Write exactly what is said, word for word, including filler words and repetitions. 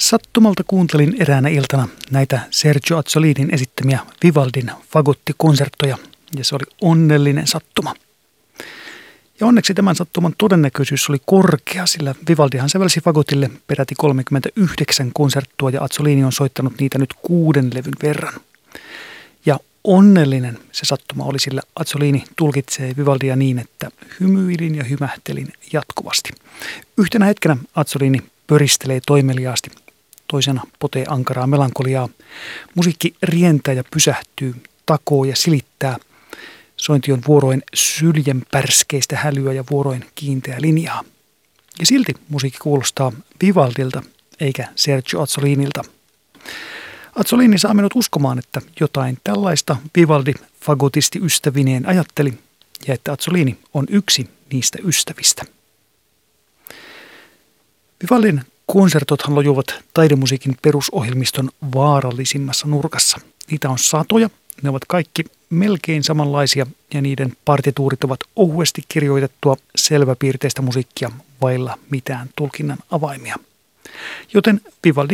Sattumalta kuuntelin eräänä iltana näitä Sergio Azzolinin esittämiä Vivaldin fagottikonserttoja, ja se oli onnellinen sattuma. Ja onneksi tämän sattuman todennäköisyys oli korkea, sillä Vivaldihan sävelsi fagotille peräti kolmekymmentäyhdeksän konserttua, ja Azzolini on soittanut niitä nyt kuuden levyn verran. Ja onnellinen se sattuma oli, sillä Azzolini tulkitsee Vivaldia niin, että hymyilin ja hymähtelin jatkuvasti. Yhtenä hetkenä Azzolini pöristelee toimeliaasti, toisena potee ankaraa melankoliaa. Musiikki rientää ja pysähtyy, takoo ja silittää. Sointi on vuoroin syljenpärskeistä hälyä ja vuoroin kiinteä linjaa. Ja silti musiikki kuulostaa Vivaldilta eikä Sergio Azzolinilta. Azzolini saa minut uskomaan, että jotain tällaista Vivaldi fagotisti ystävineen ajatteli, ja että Azzolini on yksi niistä ystävistä. Vivaldin konsertothan lojuvat taidemusiikin perusohjelmiston vaarallisimmassa nurkassa. Niitä on satoja, ne ovat kaikki melkein samanlaisia ja niiden partituurit ovat ohuesti kirjoitettua selväpiirteistä musiikkia vailla mitään tulkinnan avaimia. Joten Vivaldi